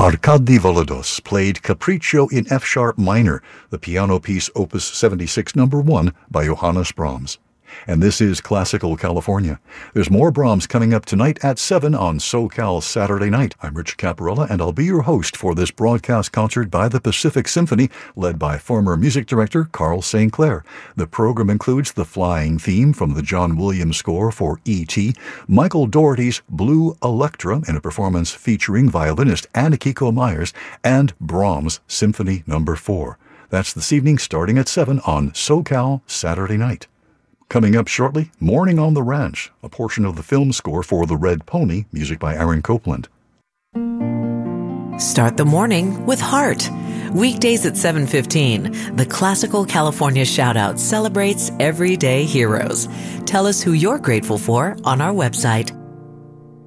Arkady Volodos played Capriccio in F-sharp minor, the piano piece Opus 76 No. 1 by Johannes Brahms. And this is Classical California. There's more Brahms coming up tonight at 7 on SoCal Saturday Night. I'm Richard Caparella, and I'll be your host for this broadcast concert by the Pacific Symphony, led by former music director Carl St. Clair. The program includes the flying theme from the John Williams score for E.T., Michael Dougherty's Blue Electra in a performance featuring violinist Anna-Kiko Myers, and Brahms' Symphony No. 4. That's this evening starting at 7 on SoCal Saturday Night. Coming up shortly, Morning on the Ranch, a portion of the film score for The Red Pony, music by Aaron Copland. Start the morning with heart. Weekdays at 7:15, the Classical California Shoutout celebrates everyday heroes. Tell us who you're grateful for on our website,